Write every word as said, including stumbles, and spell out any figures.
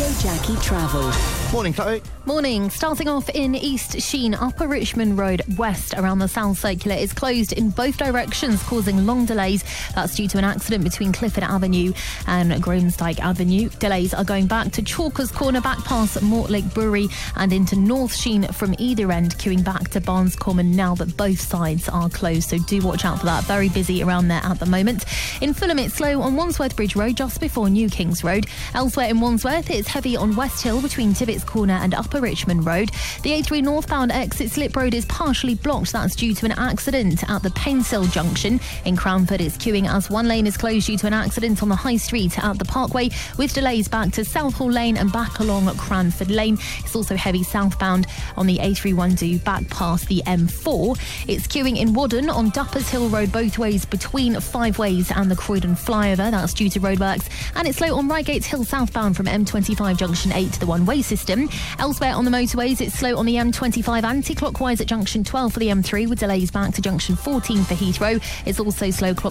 Jackie Travel. Morning, Chloe. Morning. Starting off in East Sheen, Upper Richmond Road West around the South Circular is closed in both directions, causing long delays. That's due to an accident between Clifford Avenue and Gromsdyke Avenue. Delays are going back to Chalkers Corner, back past Mortlake Brewery and into North Sheen from either end, queuing back to Barnes Common now that both sides are closed. So do watch out for that. Very busy around there at the moment. In Fulham, it's slow on Wandsworth Bridge Road just before New Kings Road. Elsewhere in Wandsworth, it's heavy on West Hill between Tibbets Corner and Upper Richmond Road. The A three northbound exit Slip Road is partially blocked. That's due to an accident at the Painsill Junction. In Cranford, it's queuing as one lane is closed due to an accident on the High Street at the Parkway, with delays back to Southall Lane and back along Cranford Lane. It's also heavy southbound on the A three twelve back past the M four. It's queuing in Whaddon on Duppers Hill Road both ways between Five Ways and the Croydon flyover. That's due to roadworks. And it's slow on Reigate Hill southbound from M twenty-five Junction eight to the one-way system. Elsewhere on the motorways, it's slow on the M twenty-five anti-clockwise at Junction twelve for the M three, with delays back to Junction fourteen for Heathrow. It's also slow clockwise